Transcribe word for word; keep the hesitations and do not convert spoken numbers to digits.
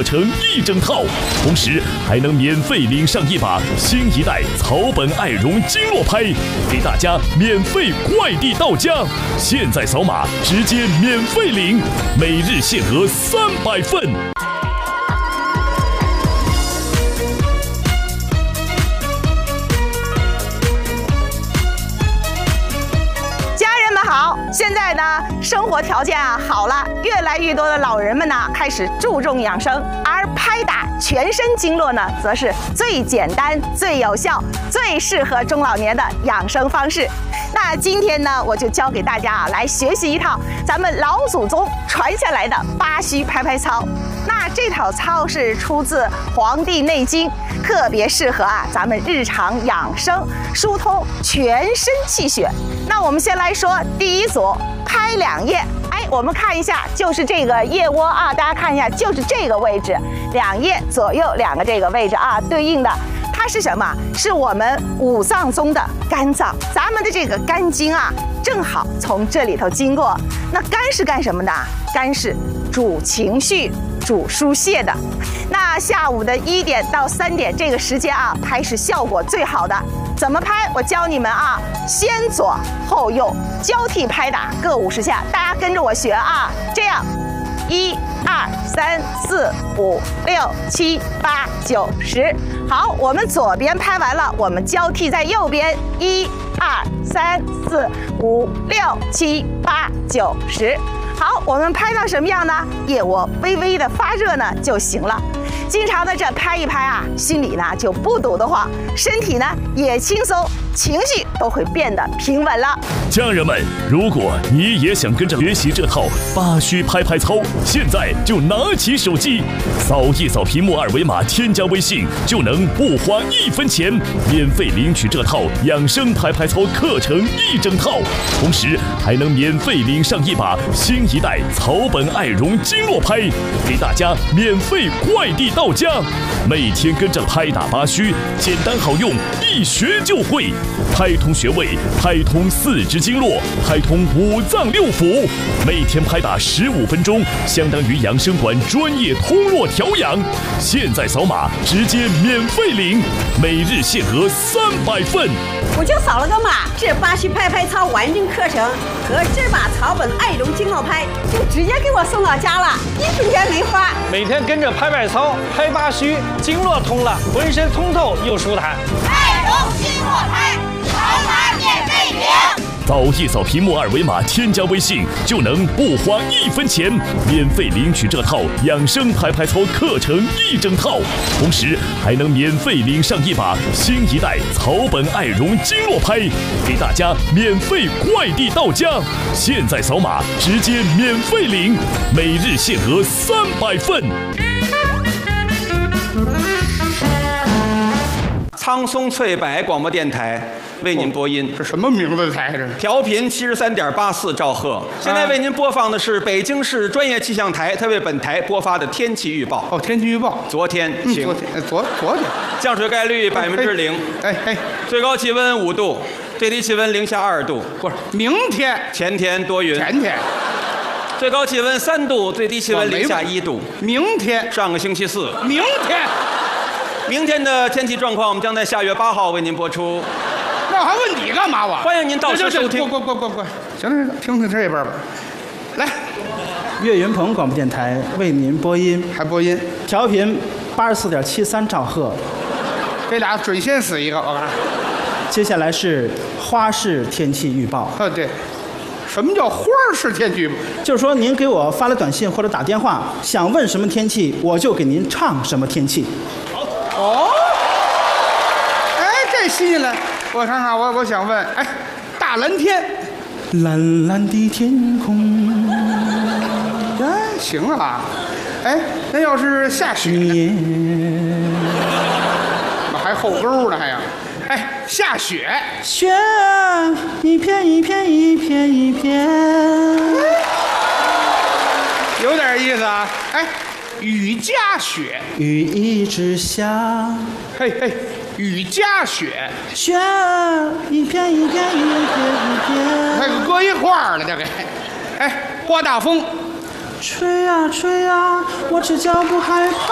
课程一整套，同时还能免费领上一把新一代草本爱绒经络拍，给大家免费快递到家。现在扫码直接免费领，每日限额三百份。 好，现在呢，生活条件啊好了，越来越多的老人们呢开始注重养生，而拍打全身经络呢，则是最简单、最有效、最适合中老年的养生方式。那今天呢，我就教给大家啊，来学习一套咱们老祖宗传下来的八虚拍拍操。那这套操是出自《黄帝内经》，特别适合啊咱们日常养生，疏通全身气血。那我们先来说第一组，拍两腋。哎，我们看一下，就是这个腋窝啊，大家看一下，就是这个位置，两腋左右两个这个位置啊，对应的。它是什么？是我们五脏中的肝脏，咱们的这个肝经啊，正好从这里头经过。那肝是干什么的？肝是主情绪、主疏泄的。那下午的一点到三点这个时间啊，拍是效果最好的。怎么拍？我教你们啊，先左后右交替拍打各五十下，大家跟着我学啊，这样。一二三四五六七八九十，好，我们左边拍完了，我们交替在右边，一二三四五六七八九十。好，我们拍到什么样呢？腋窝微微的发热呢就行了。经常的这拍一拍啊，心里呢就不堵得慌，身体呢也轻松，情绪都会变得平稳了。 家人们，如果你也想跟着学习这套八虚拍拍操，现在就拿起手机，扫一扫屏幕二维码，添加微信，就能不花一分钱，免费领取这套养生拍拍操课程一整套，同时还能免费领上一把新一代草本爱绒经络拍，给大家免费快递到家。每天跟着拍打八虚，简单好用，一学就会，拍通穴位，拍通四肢经络，拍通五脏六腑。每天拍打十五分钟，相当于养生馆专业通络调养。现在扫码直接免费领，每日限额三百份。 我就扫了个码，这八虚拍拍操完整课程和这把草本爱绒经络拍就直接给我送到家了，一分钱没花。 每天跟着拍拍操，拍八虚，经络通了，浑身通透又舒坦。 爱绒经络拍，扫码免费领。 扫一扫屏幕二维码，添加微信，就能不花一分钱，免费领取这套养生拍拍操课程一整套，同时还能免费领上一把新一代草本爱绒经络拍，给大家免费快递到家。现在扫码直接免费领，每日限额三百份。 苍松翠柏广播电台为您播音。 这什么名字台？这是调频七十三点八四兆赫。现在为您播放的是北京市专业气象台特为本台播发的天气预报。 哦，天气预报。 昨天晴， 昨天昨昨天降水概率百分之零。 哎哎， 最高气温五度，最低气温零下二度。 不是，明天前天多云。 前天最高气温三度，最低气温零下一度。 明天上个星期四。 明天。 明天的天气状况，我们将在下月八号为您播出。 那我还问你干嘛？我欢迎您到时收听。 过过过过，行了行了，听听这边吧。来， 岳云鹏广播电台为您播音， 还播音， 调频八十四点七三兆赫。 这俩准先死一个，我看。 接下来是花式天气预报。 哦，对。什么叫花式天气预报？ 就是说您给我发了短信或者打电话，想问什么天气，我就给您唱什么天气。 哦，哎，这新鲜了。我看看，我我想问，哎，大蓝天， 蓝蓝的天空， 哎，行啊。哎，那要是下雪，我还后沟呢，还要。哎，下雪， 雪一片一片一片一片， 有点意思啊。哎。雨夹雪， 雨一直下， 嘿嘿，雨夹雪， 雪一片一片一片一片， 那个搁一块儿了，这个，哎，刮大风， 吹呀吹呀，我只脚不害怕。